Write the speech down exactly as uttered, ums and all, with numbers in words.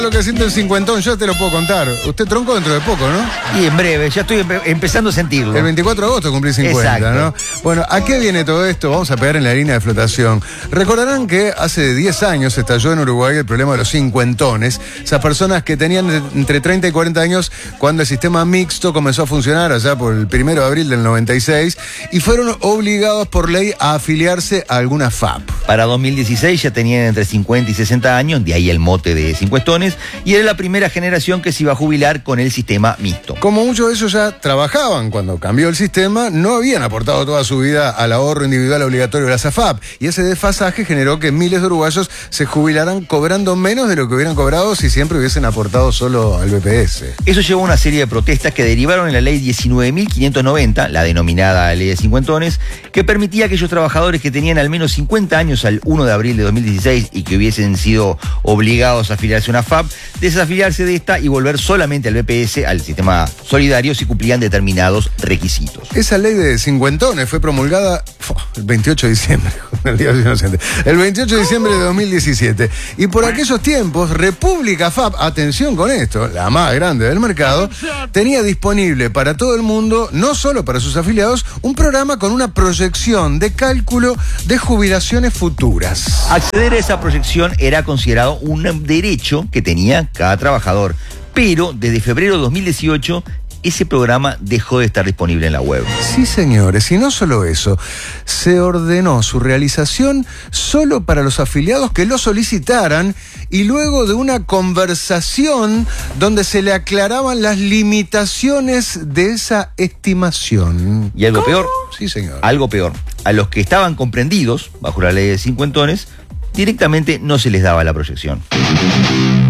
Lo que siente el cincuentón, yo te lo puedo contar. Usted tronco dentro de poco, ¿no? Y en breve, ya estoy empe empezando a sentirlo. El veinticuatro de agosto cumplí cincuenta, Exacto. ¿no? Bueno, ¿a qué viene todo esto? Vamos a pegar en la línea de flotación. Recordarán que hace diez años estalló en Uruguay el problema de los cincuentones. Esas personas que tenían entre treinta y cuarenta años cuando el sistema mixto comenzó a funcionar allá por el primero de abril del noventa y seis y fueron obligados por ley a afiliarse a alguna F A P. Para dos mil dieciséis ya tenían entre cincuenta y sesenta años, de ahí el mote de cincuentones, y era la primera generación que se iba a jubilar con el sistema mixto. Como muchos de ellos ya trabajaban cuando cambió el sistema, no habían aportado toda su vida al ahorro individual obligatorio de las A F A P. Y ese desfasaje generó que miles de uruguayos se jubilaran cobrando menos de lo que hubieran cobrado si siempre hubiesen aportado solo al B P S. Eso llevó a una serie de protestas que derivaron en la ley diecinueve mil quinientos noventa, la denominada ley de cincuentones, que permitía a aquellos trabajadores que tenían al menos cincuenta años al primero de abril de dos mil dieciséis y que hubiesen sido obligados a afiliarse a una F A P, desafiliarse de esta y volver solamente al B P S, al sistema solidario, si cumplían determinados requisitos. Esa ley de cincuentones fue promulgada el veintiocho de diciembre, el Día de los Inocentes, el veintiocho de diciembre de dos mil diecisiete. Y por aquellos tiempos, República F A P, atención con esto, la más grande del mercado, tenía disponible para todo el mundo, no solo para sus afiliados, un programa con una proyección de cálculo de jubilaciones futuras. Acceder a esa proyección era considerado un derecho que tenía cada trabajador, pero desde febrero de dos mil dieciocho ese programa dejó de estar disponible en la web. Sí, señores, y no solo eso, se ordenó su realización solo para los afiliados que lo solicitaran y luego de una conversación donde se le aclaraban las limitaciones de esa estimación. Y algo peor, Sí, señor. algo peor, a los que estaban comprendidos bajo la ley de cincuentones, directamente no se les daba la proyección.